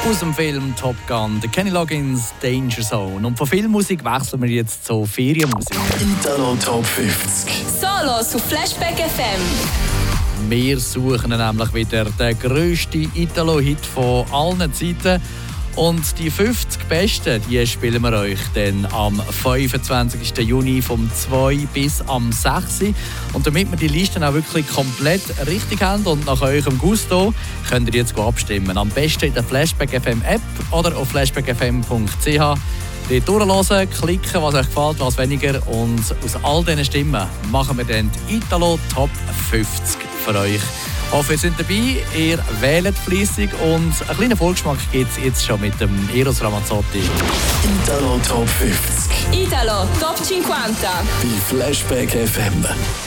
Aus dem Film Top Gun, der Kenny Loggins Danger Zone. Und von Filmmusik wechseln wir jetzt zur Ferienmusik. Italo Top 50. Solos auf Flashback FM. Wir suchen nämlich wieder den grössten Italo-Hit von allen Zeiten. Und die 50 Besten, die spielen wir euch dann am 25. Juni vom 2 bis am 6. Und damit wir die Liste auch wirklich komplett richtig haben und nach eurem Gusto, könnt ihr jetzt abstimmen. Am besten in der Flashback FM App oder auf flashbackfm.ch. Dort durchhören, klicken, was euch gefällt, was weniger. Und aus all diesen Stimmen machen wir dann die Italo Top 50 für euch. Ich hoffe, ihr seid dabei, ihr wählt fleissig und einen kleinen Vorgeschmack gibt es jetzt schon mit dem Eros Ramazzotti. Italo Top 50. Italo Top 50. Bei Flashback FM.